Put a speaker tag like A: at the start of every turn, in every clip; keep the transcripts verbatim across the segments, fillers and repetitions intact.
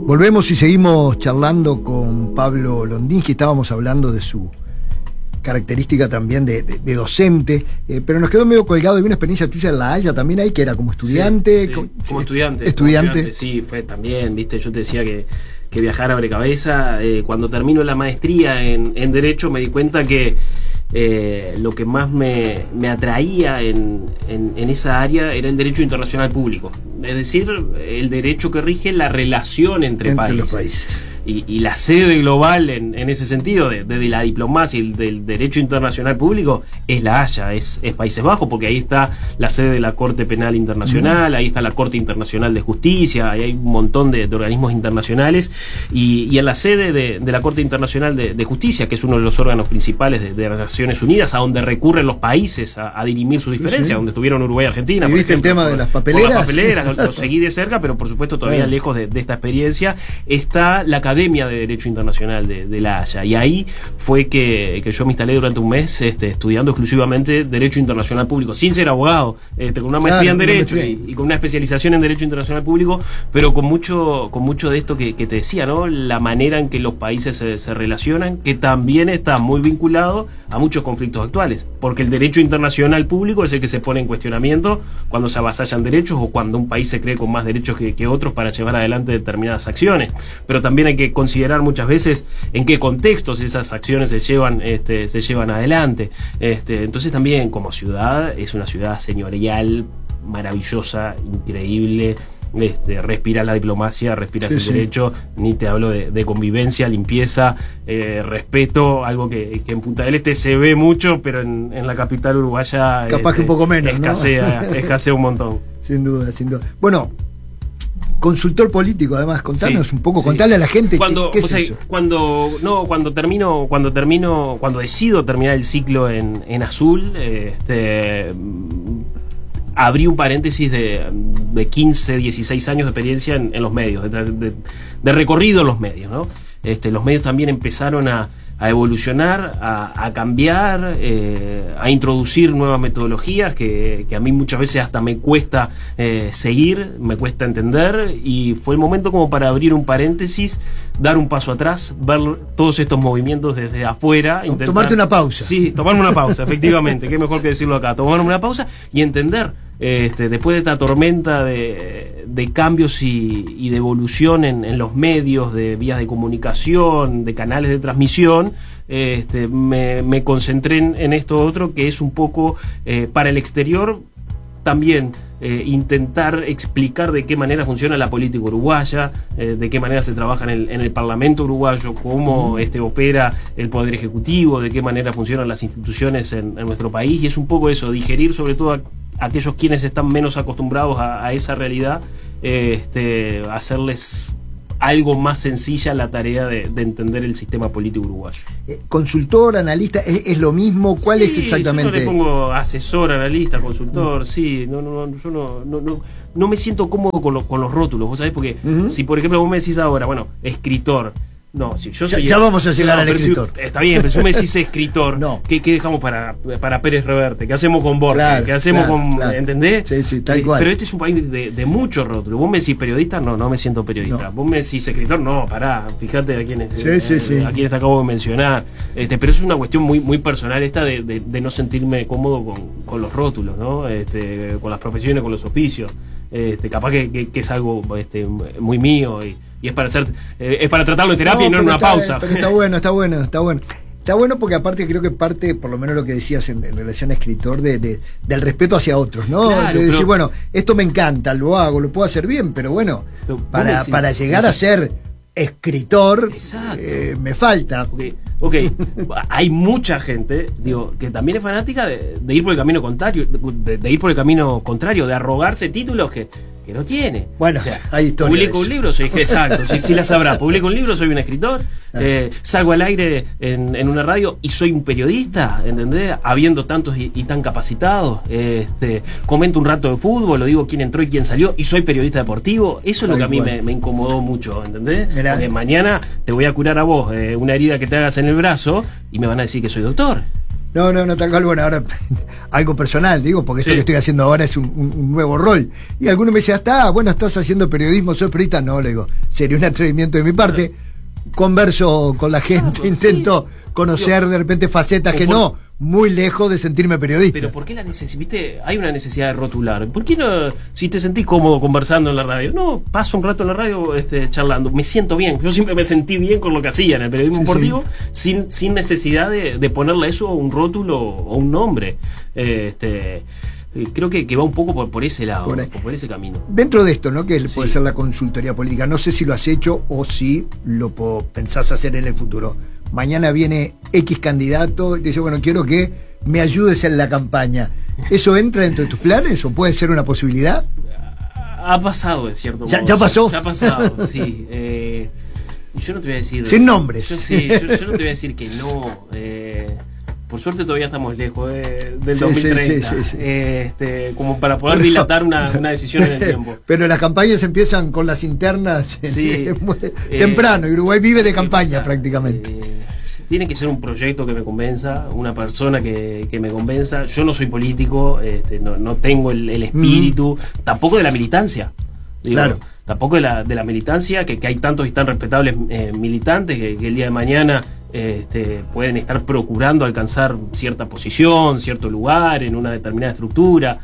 A: Volvemos y seguimos charlando con Pablo Londín, que estábamos hablando de su característica también de, de, de docente, eh, pero nos quedó medio colgado de una experiencia tuya en La Haya también ahí, que era como estudiante.
B: Sí, sí,
A: como,
B: como estudiante,
A: estudiante.
B: Como estudiante. Sí, fue también, viste, yo te decía que, que viajar abre cabeza. Eh, cuando termino la maestría en, en Derecho me di cuenta que eh, lo que más me, me atraía en, en, en esa área era el derecho internacional público. Es decir, el derecho que rige la relación entre,
A: entre
B: países.
A: los países.
B: Y, y la sede global en, en ese sentido, de, de, de la diplomacia y del derecho internacional público, es La Haya, es, es Países Bajos, porque ahí está la sede de la Corte Penal Internacional, uh-huh. ahí está la Corte Internacional de Justicia, ahí hay un montón de, de organismos internacionales, y, y en la sede de, de la Corte Internacional de, de Justicia, que es uno de los órganos principales de, de Naciones Unidas, a donde recurren los países a, a dirimir sus diferencias, sí, sí. donde estuvieron Uruguay y Argentina.
A: ¿Y viste ejemplo, el tema por, de las papeleras?
B: Las papeleras, lo, lo seguí de cerca, pero por supuesto todavía bueno. lejos de, de esta experiencia. Está la Academia de Derecho Internacional de, de La Haya, y ahí fue que, que yo me instalé durante un mes este, estudiando exclusivamente Derecho Internacional Público, sin ser abogado, este, con una maestría claro, en Derecho y, y con una especialización en Derecho Internacional Público, pero con mucho, con mucho de esto que, que te decía, ¿no? La manera en que los países se, se relacionan, que también está muy vinculado a muchos conflictos actuales, porque el Derecho Internacional Público es el que se pone en cuestionamiento cuando se avasallan derechos o cuando un país se cree con más derechos que, que otros para llevar adelante determinadas acciones, pero también hay que considerar muchas veces en qué contextos esas acciones se llevan este, se llevan adelante. Este, entonces también como ciudad es una ciudad señorial, maravillosa, increíble. Este, respiras la diplomacia, respiras sí, el sí. derecho, ni te hablo de, de convivencia, limpieza, eh, respeto, algo que, que en Punta del Este se ve mucho, pero en, en la capital uruguaya
A: capaz este, que un poco menos,
B: escasea,
A: ¿no?
B: escasea un montón.
A: Sin duda, sin duda. Bueno, consultor político, además, contanos sí, un poco, sí. contarle a la gente
B: cuando,
A: qué, qué es
B: sea,
A: eso.
B: Cuando no, cuando termino, cuando termino, cuando decido terminar el ciclo en, en Azul, este abrí un paréntesis de, de quince, dieciséis años de experiencia en, en los medios, de, de, de recorrido en los medios, ¿no? Este, los medios también empezaron a, a evolucionar, a, a cambiar, eh, a introducir nuevas metodologías que, que a mí muchas veces hasta me cuesta eh, seguir, me cuesta entender, y fue el momento como para abrir un paréntesis, dar un paso atrás, ver todos estos movimientos desde afuera.
A: Intentar, tomarte una pausa.
B: Sí, tomarme una pausa, efectivamente, qué mejor que decirlo acá, tomarme una pausa y entender, este, después de esta tormenta de, de cambios y, y de evolución en, en los medios, de vías de comunicación, de canales de transmisión, este, me, me concentré en, en esto otro que es un poco eh, para el exterior también eh, intentar explicar de qué manera funciona la política uruguaya, eh, de qué manera se trabaja en el, en el Parlamento uruguayo, cómo uh-huh. este, opera el Poder Ejecutivo, de qué manera funcionan las instituciones en, en nuestro país, y es un poco eso, digerir sobre todo a aquellos quienes están menos acostumbrados a, a esa realidad, eh, este, hacerles algo más sencilla la tarea de, de entender el sistema político uruguayo.
A: Eh, consultor, analista, ¿es, es lo mismo? ¿Cuál
B: sí,
A: es exactamente?
B: Yo no le pongo asesor, analista, consultor, uh-huh. sí, no, no, no, yo no, no, no, no me siento cómodo con, lo, con los rótulos, ¿vos sabés? Porque uh-huh. si por ejemplo vos me decís ahora, bueno, escritor, no, si yo soy
A: ya, ya vamos a llegar no, al escritor.
B: Si, está bien, pero si me decís escritor, no. ¿qué, ¿qué dejamos para, para Pérez Reverte? ¿Qué hacemos con Borges? Claro, ¿qué hacemos
A: claro,
B: con...
A: Claro.
B: ¿Entendés?
A: Sí, sí, tal
B: eh,
A: cual.
B: Pero este es un país de, de muchos rótulos. Vos me decís periodista, no, no me siento periodista. No. Vos me decís escritor, no, pará, fíjate a quién, es,
A: sí,
B: eh,
A: sí, sí.
B: a quién te acabo de mencionar. Este, pero es una cuestión muy muy personal esta de, de, de no sentirme cómodo con, con los rótulos, ¿no? Este, con las profesiones, con los oficios. Este, capaz que, que, que es algo este, muy mío y, y es para hacer eh, es para tratarlo en terapia no, y no en una
A: está,
B: pausa.
A: Pero está bueno, está bueno, está bueno. Está bueno porque aparte creo que parte, por lo menos lo que decías en, en relación a escritor, de, de, del respeto hacia otros, ¿no?
B: Claro,
A: de decir,
B: pero,
A: bueno, esto me encanta, lo hago, lo puedo hacer bien, pero bueno, pero para, decís, para llegar decís, a ser escritor, eh, me falta.
B: Okay, ok, hay mucha gente, digo, que también es fanática de, de ir por el camino contrario, de, de ir por el camino contrario, de arrogarse títulos que, que no tiene.
A: Bueno,
B: o sea,
A: hay historia.
B: Publico un libro, soy exacto, si sí, sí la sabrás, publico un libro, soy un escritor, eh, salgo al aire en, en una radio y soy un periodista, ¿entendés? Habiendo tantos y, y tan capacitados, este, comento un rato de fútbol, lo digo quién entró y quién salió, y soy periodista deportivo, eso es lo que a mí me, me incomodó mucho, ¿entendés? Porque mañana te voy a curar a vos eh, una herida que te hagas en el brazo y me van a decir que soy doctor.
A: No, no, no, tal cual. Bueno, ahora algo personal, digo, porque esto sí. que estoy haciendo ahora es un, un, un nuevo rol. Y alguno me dice, hasta, bueno, estás haciendo periodismo, soy periodista. No, le digo, sería un atrevimiento de mi parte. Converso con la gente, claro, intento sí. conocer Dios. de repente facetas que por... no, muy lejos de sentirme periodista.
B: Pero ¿por qué la necesidad? ¿Viste? Hay una necesidad de rotular. ¿Por qué no, si te sentís cómodo conversando en la radio? No, paso un rato en la radio este, charlando. Me siento bien. Yo siempre me sentí bien con lo que hacía en el periodismo sí, deportivo, sí. sin, sin necesidad de, de ponerle eso un rótulo o un nombre. Este... Creo que, que va un poco por, por ese lado, por, por ese camino.
A: Dentro de esto, ¿no? Que sí. puede ser la consultoría política, no sé si lo has hecho o si lo pensás hacer en el futuro. Mañana viene X candidato y dice, bueno, quiero que me ayudes en la campaña. ¿Eso entra dentro de tus planes o puede ser una posibilidad?
B: Ha pasado, es cierto.
A: ¿Ya, ya pasó?
B: Ya ha pasado, sí. Eh, yo no te voy a decir...
A: Sin nombres.
B: Yo, sí, yo, yo no te voy a decir que no... Eh, Por suerte todavía estamos lejos de, del
A: sí,
B: dos mil treinta,
A: sí, sí, sí, sí.
B: Este, como para poder dilatar una, una decisión en el tiempo.
A: Pero las campañas empiezan con las internas sí, muy eh, temprano, y Uruguay vive de campaña prácticamente.
B: Eh, tiene que ser un proyecto que me convenza, una persona que, que me convenza. Yo no soy político, este, no, no tengo el, el espíritu, mm. tampoco de la militancia. Digo,
A: claro.
B: Tampoco de la, de la militancia, que, que hay tantos y tan respetables eh, militantes que, que el día de mañana este, pueden estar procurando alcanzar cierta posición, cierto lugar en una determinada estructura.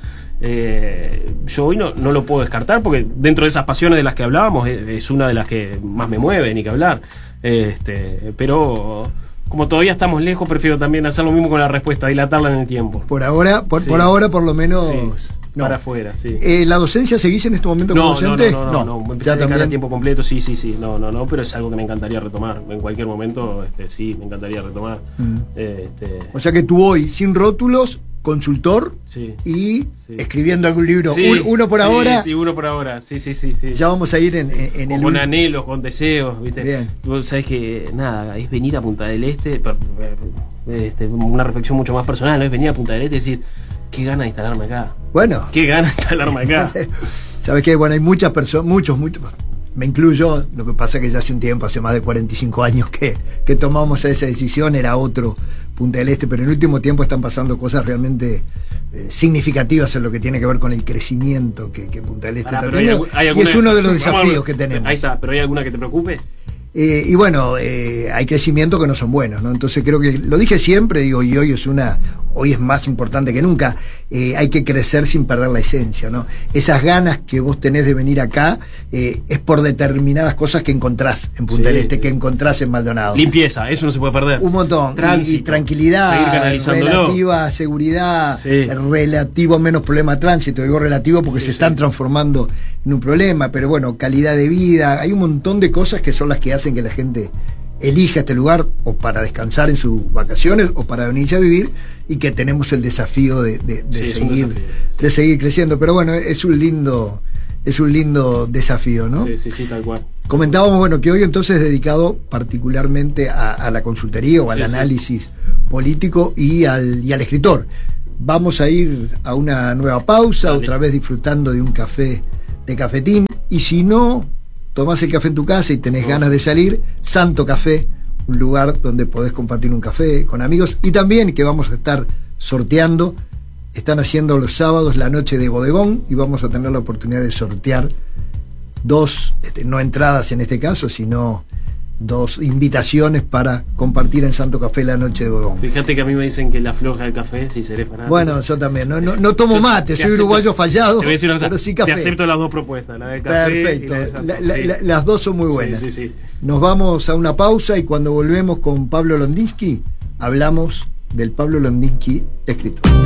B: Eh, yo hoy no, no lo puedo descartar porque dentro de esas pasiones de las que hablábamos es, es una de las que más me mueve, ni que hablar. Este, pero como todavía estamos lejos, prefiero también hacer lo mismo con la respuesta, dilatarla en el tiempo.
A: Por ahora, por, sí. por ahora por lo menos...
B: Sí. No. Para afuera, sí.
A: Eh, ¿La docencia seguís en este momento como
B: no,
A: docente?
B: No, no, no, no, no. Empecé a dedicar a tiempo completo, sí, sí, sí. No, no, no, pero es algo que me encantaría retomar. En cualquier momento, este, sí, me encantaría retomar. Mm. Este...
A: O sea que tú hoy, sin rótulos, consultor
B: sí.
A: y
B: sí.
A: escribiendo algún libro.
B: Sí,
A: uno, uno por
B: sí,
A: ahora.
B: Sí, uno por ahora. Sí, sí, sí. sí.
A: Ya vamos a ir en, en, en el.
B: Con anhelos, con deseos, ¿viste?
A: Bien.
B: Vos sabés que, nada, es venir a Punta del Este, este una reflexión mucho más personal, ¿no? Es venir a Punta del Este y decir. Qué gana de instalarme acá.
A: Bueno.
B: Qué gana de instalarme acá.
A: ¿Sabes qué? Bueno, hay muchas personas, muchos, muchos, me incluyo, lo que pasa es que ya hace un tiempo, hace más de cuarenta y cinco años que, que tomamos esa decisión, era otro Punta del Este, pero en el último tiempo están pasando cosas realmente eh, significativas en lo que tiene que ver con el crecimiento que, que Punta del Este
B: Pará,
A: está teniendo,
B: hay, hay alguna,
A: y es uno de los desafíos que tenemos.
B: Ahí está, pero ¿hay alguna que te preocupe?
A: Eh, y bueno, eh, hay crecimientos que no son buenos, ¿no? Entonces creo que, lo dije siempre, digo, y hoy es una, hoy es más importante que nunca, eh, hay que crecer sin perder la esencia, ¿no? Esas ganas que vos tenés de venir acá, eh, es por determinadas cosas que encontrás en Punta sí, del Este, que encontrás en Maldonado.
B: Limpieza, eso no se puede perder.
A: Un montón.
B: Tránsito,
A: y, y tranquilidad, relativa seguridad, sí. relativo menos problema de tránsito, digo relativo porque sí, se están sí. transformando en un problema, pero bueno, calidad de vida, hay un montón de cosas que son las que hacen que la gente elija este lugar o para descansar en sus vacaciones o para venir a vivir, y que tenemos el desafío de, de, de sí, seguir desafío, sí. de seguir creciendo, pero bueno, es un lindo es un lindo desafío, ¿no?
B: Sí, sí, sí, tal cual.
A: Comentábamos, bueno, que hoy entonces es dedicado particularmente a, a la consultoría o al sí, análisis sí. político y al, y al escritor. Vamos a ir a una nueva pausa, Dale. otra vez disfrutando de un café de cafetín, y si no tomás el café en tu casa y tenés no. ganas de salir, Santo Café, un lugar donde podés compartir un café con amigos, y también que vamos a estar sorteando, están haciendo los sábados la noche de bodegón y vamos a tener la oportunidad de sortear dos, este, no entradas en este caso, sino dos invitaciones para compartir en Santo Café la noche de bodegón.
B: Fíjate que a mí me dicen que la floja del café, si seré fanático.
A: Bueno, yo también, no, no, no tomo mate, soy acepto, uruguayo fallado,
B: te voy a decir una cosa,
A: pero sí café.
B: Te acepto las dos propuestas, la de café.
A: Perfecto,
B: y la de Santo,
A: la, la,
B: sí.
A: la, las dos son muy buenas.
B: Sí, sí, sí.
A: Nos vamos a una pausa y cuando volvemos con Pablo Londinsky, hablamos del Pablo Londinsky escritor.